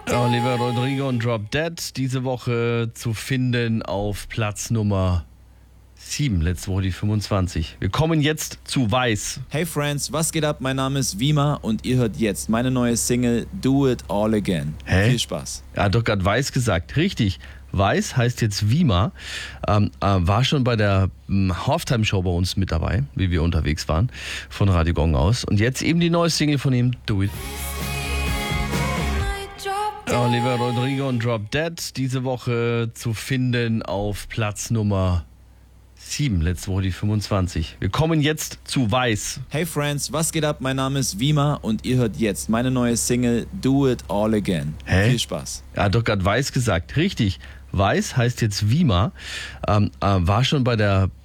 Oliver Rodrigo und Drop Dead diese Woche zu finden auf Platz Nummer 7, letzte Woche die 25. Wir kommen jetzt zu Weiß. Hey Friends, was geht ab? Mein Name ist Wima und ihr hört jetzt meine neue Single Do It All Again. Hä? Viel Spaß. Er hat doch gerade Weiß gesagt. Richtig. Weiß heißt jetzt Wima. War schon bei der Halftime-Show bei uns mit dabei, wie wir unterwegs waren, von Radio Gong aus. Und jetzt eben die neue Single von ihm, Do It. Oliver Rodrigo und Drop Dead diese Woche zu finden auf Platz Nummer 7, letzte Woche die 25. Wir kommen jetzt zu Weiß. Hey Friends, was geht ab? Mein Name ist Wima und ihr hört jetzt meine neue Single Do It All Again. Hä? Viel Spaß. Er hat doch gerade Weiß gesagt. Richtig. Weiß heißt jetzt Wima. War schon bei der